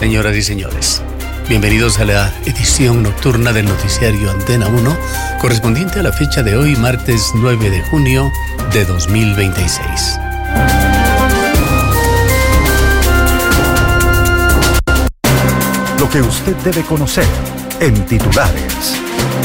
Señoras y señores, bienvenidos a la edición nocturna del noticiario Antena 1, correspondiente a la fecha de hoy, martes 9 de junio de 2026. Lo que usted debe conocer en titulares.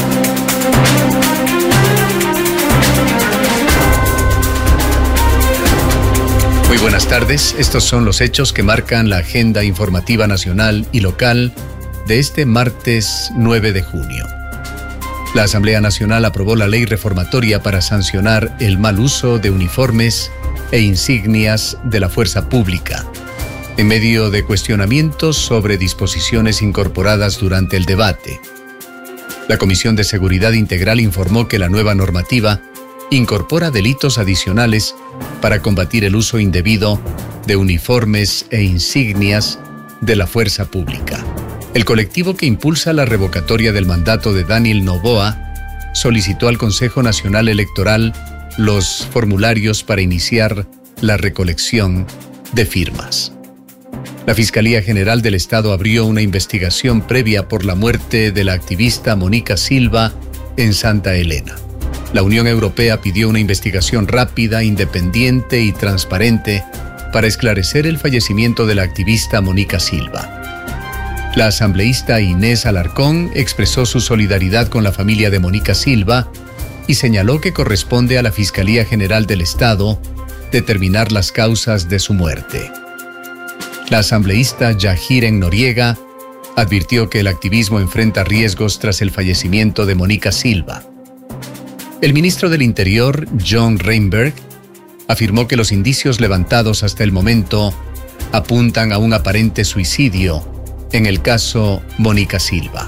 Muy buenas tardes, estos son los hechos que marcan la agenda informativa nacional y local de este martes 9 de junio. La Asamblea Nacional aprobó la ley reformatoria para sancionar el mal uso de uniformes e insignias de la fuerza pública, en medio de cuestionamientos sobre disposiciones incorporadas durante el debate. La Comisión de Seguridad Integral informó que la nueva normativa incorpora delitos adicionales para combatir el uso indebido de uniformes e insignias de la fuerza pública. El colectivo que impulsa la revocatoria del mandato de Daniel Noboa solicitó al Consejo Nacional Electoral los formularios para iniciar la recolección de firmas. La Fiscalía General del Estado abrió una investigación previa por la muerte de la activista Mónica Silva en Santa Elena. La Unión Europea pidió una investigación rápida, independiente y transparente para esclarecer el fallecimiento de la activista Mónica Silva. La asambleísta Inés Alarcón expresó su solidaridad con la familia de Mónica Silva y señaló que corresponde a la Fiscalía General del Estado determinar las causas de su muerte. La asambleísta Yahiren Noriega advirtió que el activismo enfrenta riesgos tras el fallecimiento de Mónica Silva. El ministro del Interior, John Reinberg, afirmó que los indicios levantados hasta el momento apuntan a un aparente suicidio en el caso Mónica Silva.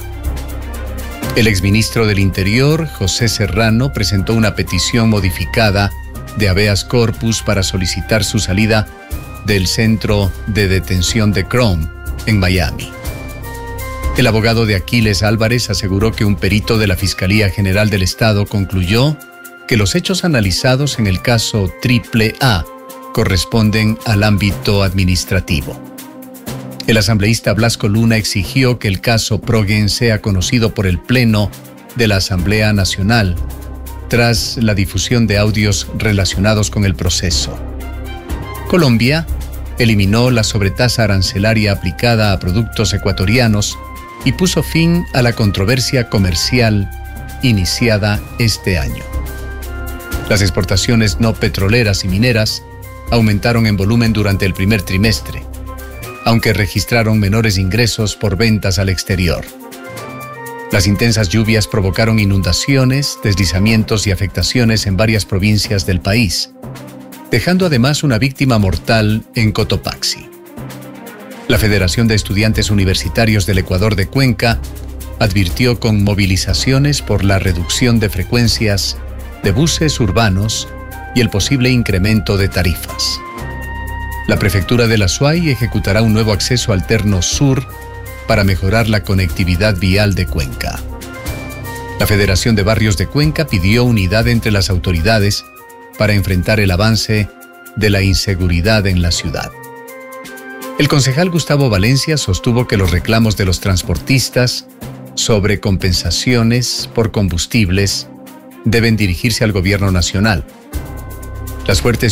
El exministro del Interior, José Serrano, presentó una petición modificada de habeas corpus para solicitar su salida del centro de detención de Chrome, en Miami. El abogado de Aquiles Álvarez aseguró que un perito de la Fiscalía General del Estado concluyó que los hechos analizados en el caso AAA corresponden al ámbito administrativo. El asambleísta Blasco Luna exigió que el caso Progen sea conocido por el Pleno de la Asamblea Nacional tras la difusión de audios relacionados con el proceso. Colombia eliminó la sobretasa arancelaria aplicada a productos ecuatorianos y puso fin a la controversia comercial iniciada este año. Las exportaciones no petroleras y mineras aumentaron en volumen durante el primer trimestre, aunque registraron menores ingresos por ventas al exterior. Las intensas lluvias provocaron inundaciones, deslizamientos y afectaciones en varias provincias del país, dejando además una víctima mortal en Cotopaxi. La Federación de Estudiantes Universitarios del Ecuador de Cuenca advirtió con movilizaciones por la reducción de frecuencias de buses urbanos y el posible incremento de tarifas. La Prefectura de la SUAY ejecutará un nuevo acceso alterno sur para mejorar la conectividad vial de Cuenca. La Federación de Barrios de Cuenca pidió unidad entre las autoridades para enfrentar el avance de la inseguridad en la ciudad. El concejal Gustavo Valencia sostuvo que los reclamos de los transportistas sobre compensaciones por combustibles deben dirigirse al gobierno nacional. Las fuertes